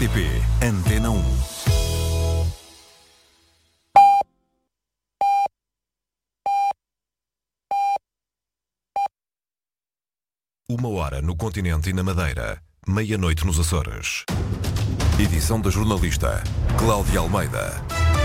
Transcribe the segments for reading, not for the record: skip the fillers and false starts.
RTP Antena 1. Uma hora no continente e na Madeira, meia-noite nos Açores. Edição da jornalista Cláudia Almeida.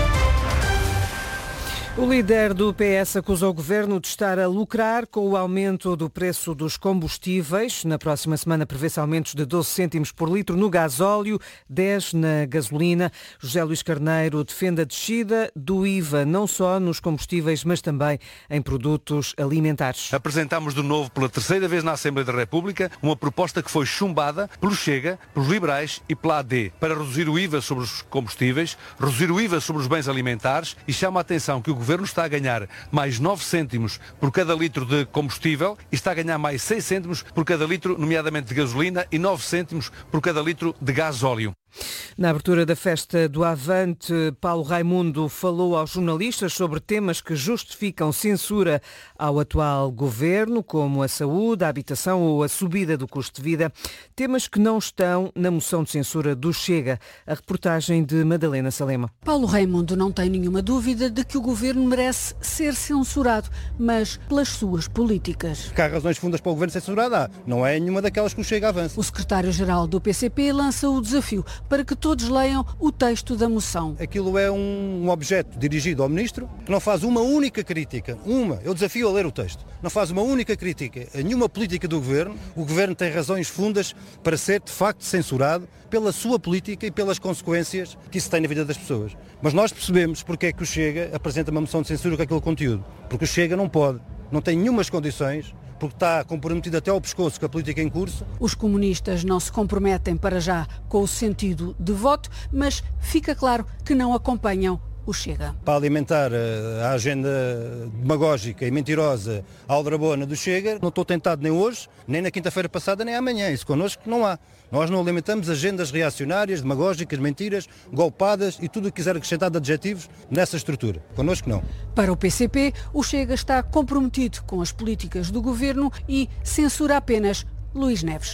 O líder do PS acusou o governo de estar a lucrar com o aumento do preço dos combustíveis. Na próxima semana prevê-se aumentos de 12 cêntimos por litro no gasóleo, 10 na gasolina. José Luís Carneiro defende a descida do IVA, não só nos combustíveis, mas também em produtos alimentares. Apresentámos de novo pela terceira vez na Assembleia da República uma proposta que foi chumbada pelo Chega, pelos liberais e pela AD, para reduzir o IVA sobre os combustíveis, reduzir o IVA sobre os bens alimentares, e chama a atenção que o Governo está a ganhar mais 9 cêntimos por cada litro de combustível e está a ganhar mais 6 cêntimos por cada litro, nomeadamente de gasolina, e 9 cêntimos por cada litro de gasóleo. Na abertura da festa do Avante, Paulo Raimundo falou aos jornalistas sobre temas que justificam censura ao atual governo, como a saúde, a habitação ou a subida do custo de vida, temas que não estão na moção de censura do Chega. A reportagem de Madalena Salema. Paulo Raimundo não tem nenhuma dúvida de que o governo merece ser censurado, mas pelas suas políticas. Que há razões fundas para o governo ser censurado, não é nenhuma daquelas que o Chega avança. O secretário-geral do PCP lança o desafio para que todos leiam o texto da moção. Aquilo é um objeto dirigido ao Ministro que não faz uma única crítica, eu desafio a ler o texto, não faz uma única crítica a nenhuma política do Governo. O Governo tem razões fundas para ser de facto censurado pela sua política e pelas consequências que isso tem na vida das pessoas. Mas nós percebemos porque é que o Chega apresenta uma moção de censura com aquele conteúdo. Porque o Chega não pode, não tem nenhumas condições, porque está comprometido até ao pescoço com a política em curso. Os comunistas não se comprometem para já com o sentido de voto, mas fica claro que não acompanham o Chega. Para alimentar a agenda demagógica e mentirosa aldrabona do Chega, não estou tentado nem hoje, nem na quinta-feira passada, nem amanhã. Isso connosco não há. Nós não alimentamos agendas reacionárias, demagógicas, mentiras, golpadas e tudo o que quiser acrescentar de adjetivos nessa estrutura. Connosco não. Para o PCP, o Chega está comprometido com as políticas do governo e censura apenas Luís Neves.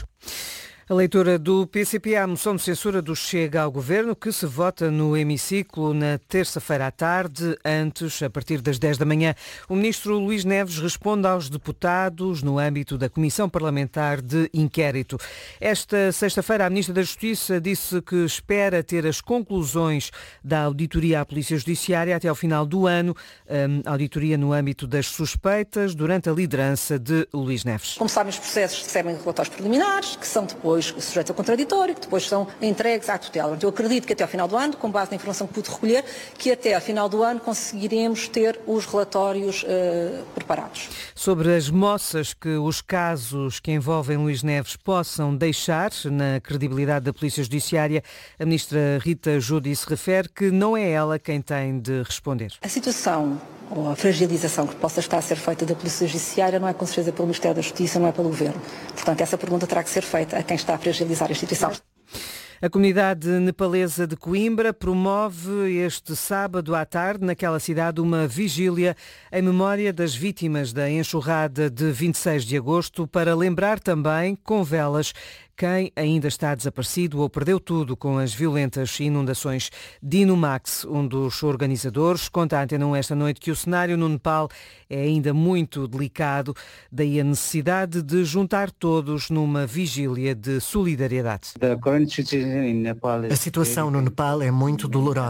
A leitura do PCP à moção de censura do Chega ao Governo, que se vota no hemiciclo na terça-feira à tarde, antes, a partir das 10 da manhã. O ministro Luís Neves responde aos deputados no âmbito da Comissão Parlamentar de Inquérito. Esta sexta-feira, a ministra da Justiça disse que espera ter as conclusões da auditoria à Polícia Judiciária até ao final do ano, auditoria no âmbito das suspeitas, durante a liderança de Luís Neves. Como sabem, os processos recebem relatórios preliminares, que são depois sujeitos a contraditório, que depois são entregues à tutela. Eu acredito que até ao final do ano, com base na informação que pude recolher, que até ao final do ano conseguiremos ter os relatórios preparados. Sobre as moças que os casos que envolvem Luís Neves possam deixar na credibilidade da Polícia Judiciária, a ministra Rita Giudice refere que não é ela quem tem de responder. A situação ou a fragilização que possa estar a ser feita da Polícia Judiciária não é com certeza pelo Ministério da Justiça, não é pelo Governo. Portanto, essa pergunta terá que ser feita a quem está a fragilizar a instituição. A comunidade nepalesa de Coimbra promove este sábado à tarde, naquela cidade, uma vigília em memória das vítimas da enxurrada de 26 de agosto, para lembrar também, com velas, quem ainda está desaparecido ou perdeu tudo com as violentas inundações. Dino Max, um dos organizadores, conta à Antena 1 esta noite que o cenário no Nepal é ainda muito delicado, daí a necessidade de juntar todos numa vigília de solidariedade. A situação no Nepal é muito dolorosa.